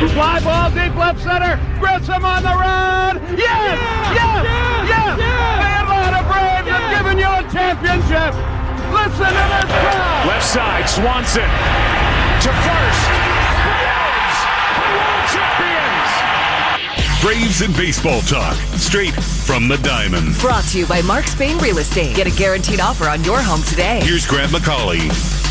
Fly ball deep left center. Grissom on the run. Yes! The Atlanta Braves have given you a championship. Listen to this crowd. Left side, Swanson to first. Braves are world champions. Braves and baseball talk, straight from the Diamond. Brought to you by Mark Spain Real Estate. Get a guaranteed offer on your home today. Here's Grant McCauley.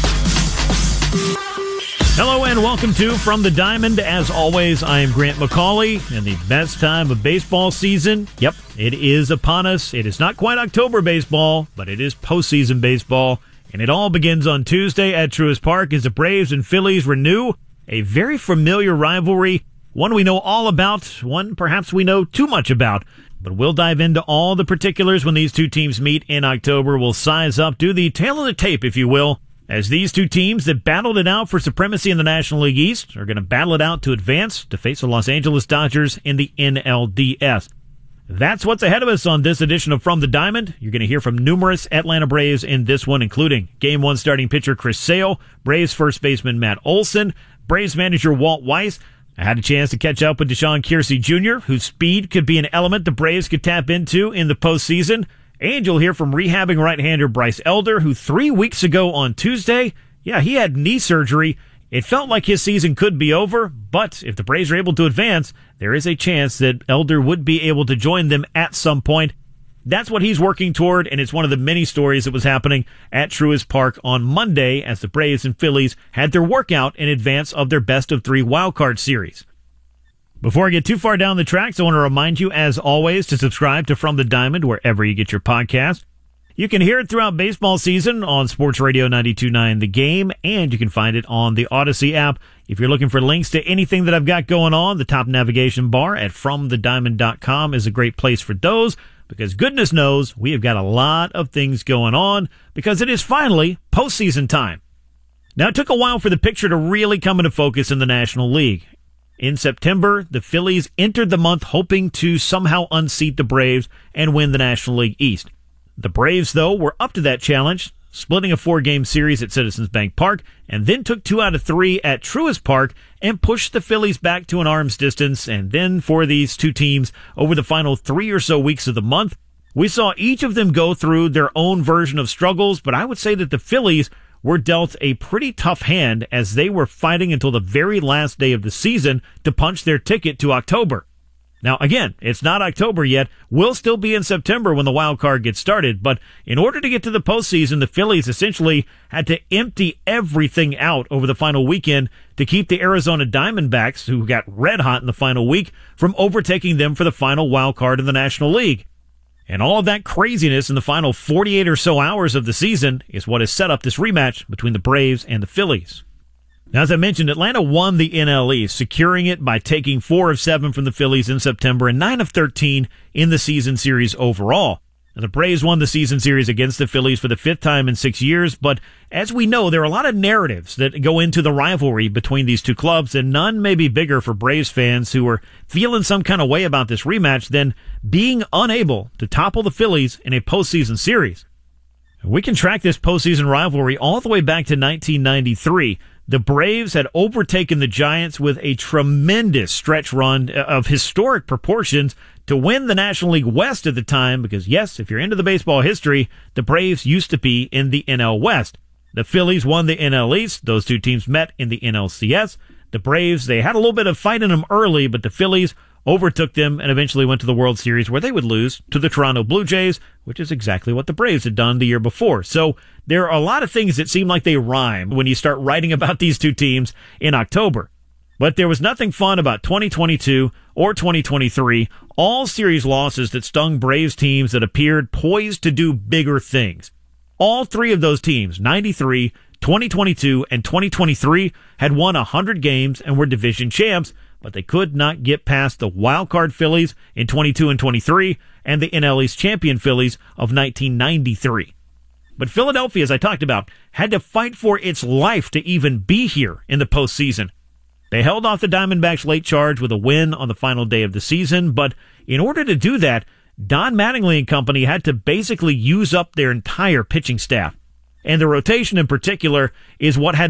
Hello and welcome to From the Diamond. As always, I am Grant McCauley, and the best time of baseball season, yep, it is upon us. It is not quite October baseball, but it is postseason baseball, and it all begins on Tuesday at Truist Park as the Braves and Phillies renew a very familiar rivalry, one we know all about, one perhaps we know too much about. But we'll dive into all the particulars when these two teams meet in October. We'll size up, do the tail of the tape, if you will, as these two teams that battled it out for supremacy in the National League East are going to battle it out to advance to face the Los Angeles Dodgers in the NLDS. That's what's ahead of us on this edition of From the Diamond. You're going to hear from numerous Atlanta Braves in this one, including Game 1 starting pitcher Chris Sale, Braves first baseman Matt Olson, Braves manager Walt Weiss. I had a chance to catch up with Deshaun Kiersey Jr., whose speed could be an element the Braves could tap into in the postseason. And you'll hear from rehabbing right-hander Bryce Elder, who 3 weeks ago on Tuesday, he had knee surgery. It felt like his season could be over, but if the Braves are able to advance, there is a chance that Elder would be able to join them at some point. That's what he's working toward, and it's one of the many stories that was happening at Truist Park on Monday as the Braves and Phillies had their workout in advance of their best-of-3 wildcard series. Before I get too far down the tracks, I want to remind you, as always, to subscribe to From the Diamond wherever you get your podcast. You can hear it throughout baseball season on Sports Radio 92.9 The Game, and you can find it on the Odyssey app. If you're looking for links to anything that I've got going on, the top navigation bar at FromTheDiamond.com is a great place for those, because goodness knows we have got a lot of things going on, because it is finally postseason time. Now, it took a while for the picture to really come into focus in the National League. In September, the Phillies entered the month hoping to somehow unseat the Braves and win the National League East. The Braves, though, were up to that challenge, splitting a 4-game series at Citizens Bank Park, and then took 2 out of 3 at Truist Park and pushed the Phillies back to an arm's distance. And then for these two teams, over the final 3 or so weeks of the month, we saw each of them go through their own version of struggles, but I would say that the Phillies were dealt a pretty tough hand as they were fighting until the very last day of the season to punch their ticket to October. Now, again, it's not October yet. We'll still be in September when the wild card gets started, but in order to get to the postseason, the Phillies essentially had to empty everything out over the final weekend to keep the Arizona Diamondbacks, who got red hot in the final week, from overtaking them for the final wild card in the National League. And all of that craziness in the final 48 or so hours of the season is what has set up this rematch between the Braves and the Phillies. Now, as I mentioned, Atlanta won the NL East, securing it by taking 4 of 7 from the Phillies in September and 9 of 13 in the season series overall. Now, the Braves won the season series against the Phillies for the 5th time in 6 years, but as we know, there are a lot of narratives that go into the rivalry between these two clubs, and none may be bigger for Braves fans who are feeling some kind of way about this rematch than being unable to topple the Phillies in a postseason series. We can track this postseason rivalry all the way back to 1993. The Braves had overtaken the Giants with a tremendous stretch run of historic proportions to win the National League West at the time, because, yes, if you're into the baseball history, the Braves used to be in the NL West. The Phillies won the NL East. Those two teams met in the NLCS. The Braves, they had a little bit of fight in them early, but the Phillies overtook them and eventually went to the World Series, where they would lose to the Toronto Blue Jays, which is exactly what the Braves had done the year before. So there are a lot of things that seem like they rhyme when you start writing about these two teams in October. But there was nothing fun about 2022 or 2023, all series losses that stung Braves teams that appeared poised to do bigger things. All 3 of those teams, 93, 2022, and 2023, had won 100 games and were division champs, but they could not get past the wild-card Phillies in 22 and 23 and the NL East champion Phillies of 1993. But Philadelphia, as I talked about, had to fight for its life to even be here in the postseason. They held off the Diamondbacks' late charge with a win on the final day of the season, but in order to do that, Don Mattingly and company had to basically use up their entire pitching staff. And the rotation in particular is what had